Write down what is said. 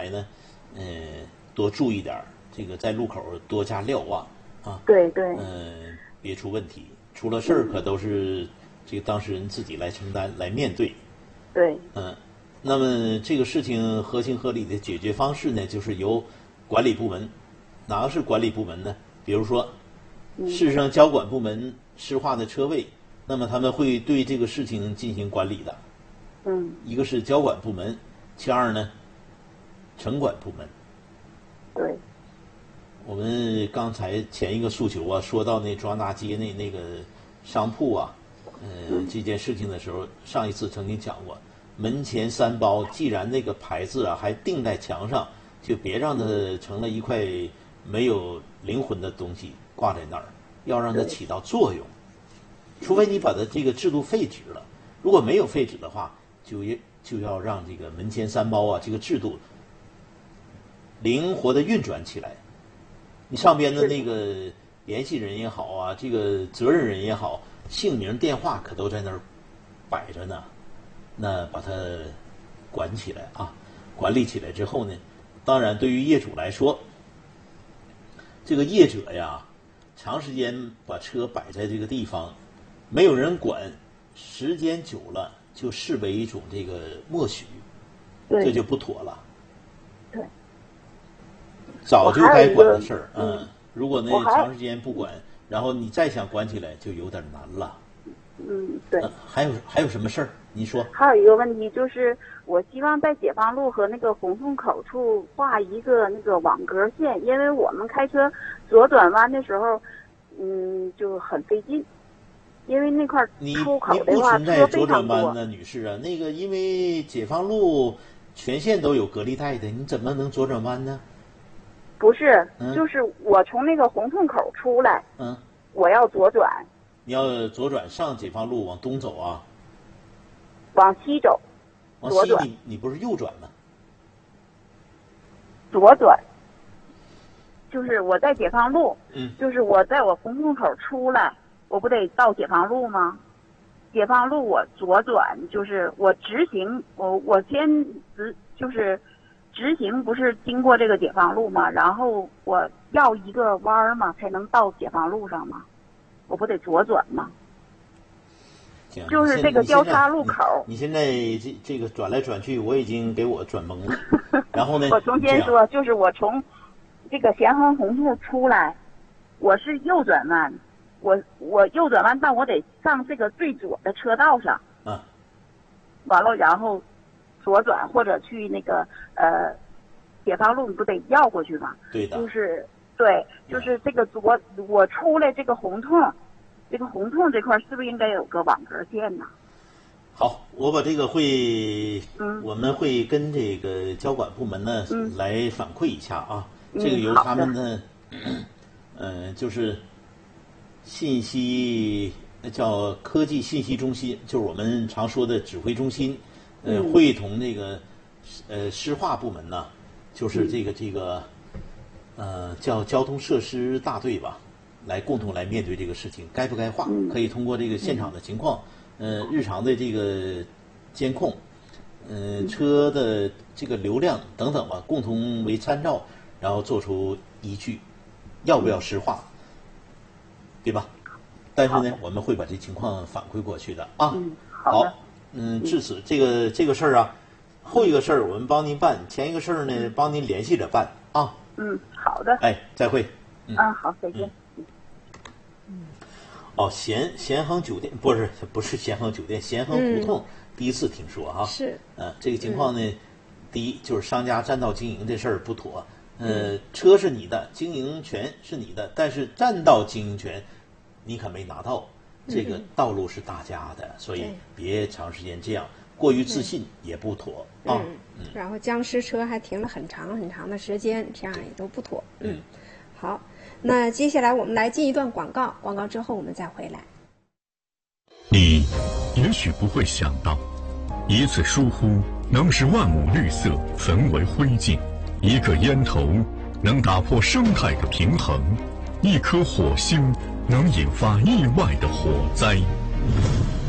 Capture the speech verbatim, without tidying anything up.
来呢，呃，多注意点，这个在路口多加瞭望啊。 对对。 嗯、呃，别出问题，出了事儿可都是这个当事人自己来承担、来面对。 对。 嗯，那么这个事情合情合理的解决方式呢，就是由管理部门，哪个是管理部门呢？比如说，市上交管部门施划的车位，那么他们会对这个事情进行管理的。 嗯， 一个是交管部门，其二呢，城管部门。 对。 我们刚才前一个诉求啊，说到那庄大街那那个商铺啊，呃， 嗯、 这件事情的时候，上一次曾经讲过，门前三包，既然那个牌子啊还钉在墙上，就别让它成了一块没有灵魂的东西挂在那儿，要让它起到作用。除非你把它这个制度废止了，如果没有废止的话，就也就要让这个门前三包啊这个制度灵活的运转起来。你上边的那个联系人也好啊，这个责任人也好，姓名电话可都在那儿摆着呢，那把它管起来啊，管理起来之后呢，当然对于业主来说，这个业者呀，长时间把车摆在这个地方，没有人管，时间久了就视为一种这个默许，这就不妥了。 对。 早就该管的事儿，嗯， 嗯， 如果呢长时间不管，然后你再想管起来就有点难了。 嗯，对。 呃、还有还有什么事儿？你说。 还有一个问题就是，我希望在解放路和那个红洞口处画一个那个网格线，因为我们开车左转弯的时候，嗯，就很费劲，因为那块出口的话车非常多。 你不存在左转弯呢，女士啊，那个因为解放路全线都有隔离带的，你怎么能左转弯呢？ 不是， 嗯、 就是我从那个红洞口出来， 嗯， 我要左转。 你要左转上解放路往东走啊？ 往西走。 往西你你不是右转吗？ 左转。就是我在解放路， 嗯， 就是我在我红洞口出来，我不得到解放路吗？解放路我左转，就是我直行，我我先直就是。直行不是经过这个解放路吗？然后我要一个弯儿嘛，才能到解放路上嘛，我不得左转吗？就是这个交叉路口。 你现在这这个转来转去，我已经给我转懵了。然后呢？ 我重新说，就是我从这个咸亨红路出来，我是右转弯，我我右转弯，但我得上这个最左的车道上。 啊。 完了，然后。左转或者去那个呃解放路，你不得绕过去吗？ 对的。 就是对，就是这个左我出来这个红洞，这个红洞这块是不是应该有个网格线呢？ 好，我把这个会， 嗯， 我们会跟这个交管部门呢、 嗯、 来反馈一下啊。 嗯、 这个由他们呢，嗯、呃，就是信息叫科技信息中心，就是我们常说的指挥中心。呃，会同那个呃施划部门呢，就是这个这个呃叫交通设施大队吧，来共同来面对这个事情，该不该划，可以通过这个现场的情况，呃，日常的这个监控，呃，车的这个流量等等吧，共同为参照，然后做出依据，要不要施划，对吧？但是呢，我们会把这情况反馈过去的啊。 嗯，好的。 嗯，至此这个这个事儿啊，后一个事儿我们帮您办，前一个事儿呢帮您联系着办啊。 嗯，好的。 哎，再会。 嗯，啊、好，再见。 嗯。哦，咸咸亨酒店不是不是咸亨酒店，咸亨胡同、嗯、第一次听说哈、啊。 是。 呃，这个情况呢，嗯、第一就是商家占道经营这事儿不妥。呃，嗯、车是你的，经营权是你的，但是占道经营权你可没拿到。这个道路是大家的，所以别长时间这样，过于自信也不妥啊。 嗯，嗯然后僵尸车还停了很长很长的时间，这样也都不妥。嗯，好，那接下来我们来进一段广告，广告之后我们再回来。 你也许不会想到，一次疏忽能使万亩绿色焚为灰烬，一个烟头能打破生态的平衡，一颗火星能引发意外的火灾。